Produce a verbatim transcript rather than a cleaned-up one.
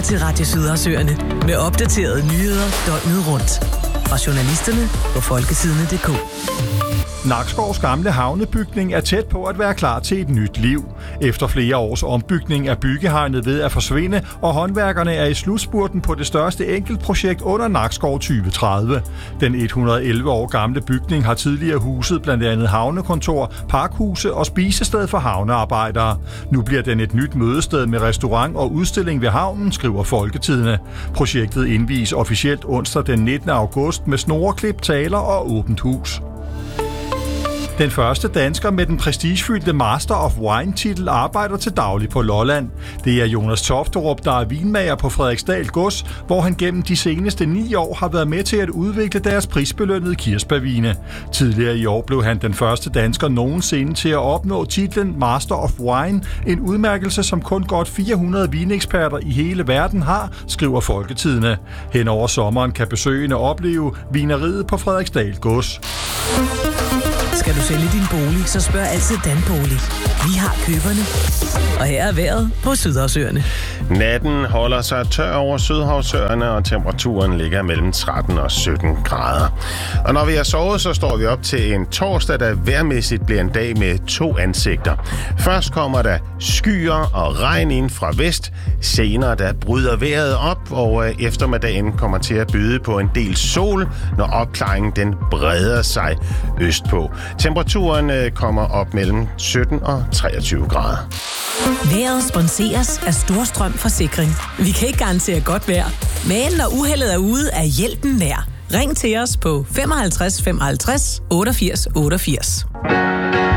til Radio Sydersøerne med opdaterede nyheder døgnet rundt. Fra journalisterne på folketidene punktum d k. Nakskovs gamle havnebygning er tæt på at være klar til et nyt liv. Efter flere års ombygning er byggehegnet ved at forsvinde, og håndværkerne er i slutspurten på det største enkeltprojekt under Nakskov tyve tredive. Den et hundrede og elleve år gamle bygning har tidligere huset blandt andet havnekontor, parkhuse og spisested for havnearbejdere. Nu bliver den et nyt mødested med restaurant og udstilling ved havnen, skriver Folketidene. Projektet indvies officielt onsdag den nittende august med snoreklip, taler og åbent hus. Den første dansker med den prestigefyldte Master of Wine-titel arbejder til daglig på Lolland. Det er Jonas Tofterup, der er vinmager på Frederiksdal Gods, hvor han gennem de seneste ni år har været med til at udvikle deres prisbelønnede kirsebærvine. Tidligere i år blev han den første dansker nogensinde til at opnå titlen Master of Wine, en udmærkelse, som kun godt fire hundrede vineksperter i hele verden har, skriver Folketidene. Hen over sommeren kan besøgende opleve vineriet på Frederiksdal Gods. Skal du sælge din bolig, så spørg altid Danbolig. Vi har køberne. Og her er vejret på Sydersøerne. Natten holder sig tør over Sydhavsøerne, og temperaturen ligger mellem tretten og sytten grader. Og når vi har sovet, så står vi op til en torsdag, der vejrmæssigt bliver en dag med to ansigter. Først kommer der skyer og regn ind fra vest. Senere der bryder vejret op, og eftermiddagen kommer til at byde på en del sol, når opklaringen den breder sig østpå. Temperaturen kommer op mellem sytten og treogtyve grader. Vejret sponseres af Storstrøm Forsikring. Vi kan ikke garantere godt vejr, men når uheldet er ude, er hjælpen nær. Ring til os på femoghalvtreds femoghalvtreds otteogfirs otteogfirs.